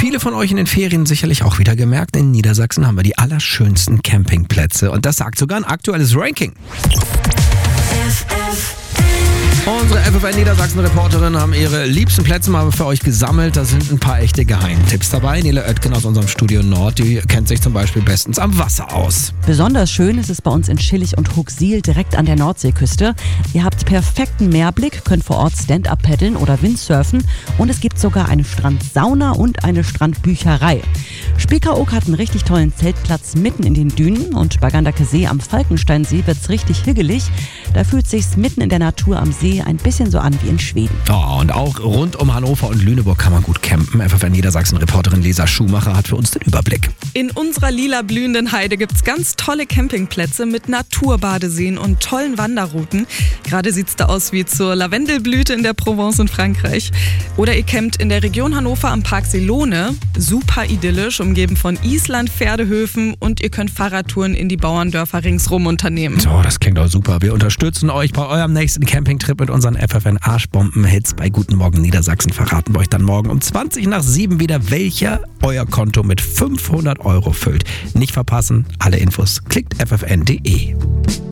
viele von euch in den Ferien sicherlich auch wieder gemerkt, in Niedersachsen haben wir die allerschönsten Campingplätze. Und das sagt sogar ein aktuelles Ranking. Unsere FFN Niedersachsen-Reporterinnen haben ihre liebsten Plätze mal für euch gesammelt. Da sind ein paar echte Geheimtipps dabei. Nele Oetken aus unserem Studio Nord, die kennt sich zum Beispiel bestens am Wasser aus. Besonders schön ist es bei uns in Schillig und Huxil direkt an der Nordseeküste. Ihr habt perfekten Meerblick, könnt vor Ort Stand-up paddeln oder Windsurfen und es gibt sogar eine Strandsauna und eine Strandbücherei. Spiekeroog hat einen richtig tollen Zeltplatz mitten in den Dünen und bei Gandaker See am Falkensteinsee wird's richtig higgelig. Da fühlt sich's mitten in der Natur am See ein bisschen so an wie in Schweden. Oh, und auch rund um Hannover und Lüneburg kann man gut campen. FFN Niedersachsen-Reporterin Lisa Schumacher hat für uns den Überblick. In unserer lila blühenden Heide gibt's ganz tolle Campingplätze mit Naturbadeseen und tollen Wanderrouten. Gerade sieht's da aus wie zur Lavendelblüte in der Provence in Frankreich. Oder ihr campt in der Region Hannover am Park Selone. Super idyllisch, umgeben von Island-Pferdehöfen und ihr könnt Fahrradtouren in die Bauerndörfer ringsrum unternehmen. So, das klingt auch super. Wir unterstützen euch bei eurem nächsten Campingtrip mit unseren FFN Arschbomben-Hits. Bei Guten Morgen Niedersachsen verraten wir euch dann morgen um 7:20 wieder, welcher euer Konto mit 500 € füllt. Nicht verpassen, alle Infos klickt ffn.de.